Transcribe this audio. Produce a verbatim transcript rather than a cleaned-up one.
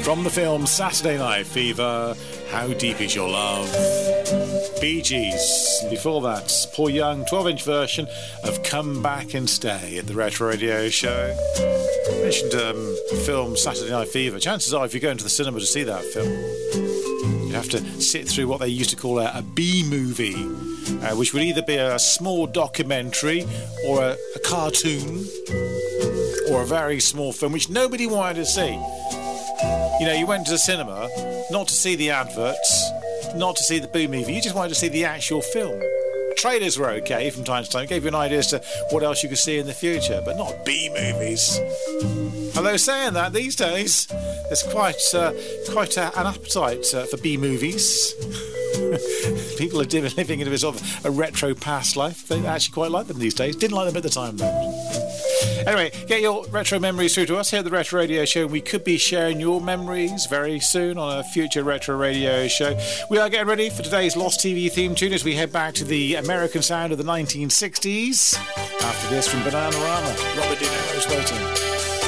From the film Saturday Night Fever, How Deep Is Your Love? Bee Gees. Before that, Paul Young, twelve-inch version of Come Back and Stay at the Retro Radio Show. I mentioned um, the film Saturday Night Fever. Chances are, if you go into the cinema to see that film, you have to sit through what they used to call a, a B-movie, uh, which would either be a small documentary or a, a cartoon or a very small film, which nobody wanted to see. You know, you went to the cinema not to see the adverts, not to see the B-movie, you just wanted to see the actual film. Trailers were okay from time to time, gave you an idea as to what else you could see in the future, but not B-movies. Although saying that, these days, there's quite uh, quite uh, an appetite uh, for B-movies. People are living in a sort of a retro past life. They actually quite like them these days. Didn't like them at the time, though. Anyway, get your retro memories through to us here at the Retro Radio Show. We could be sharing your memories very soon on a future Retro Radio Show. We are getting ready for today's Lost T V theme tune as we head back to the American sound of the nineteen sixties. After this from Bananarama, Robert De Niro's waiting.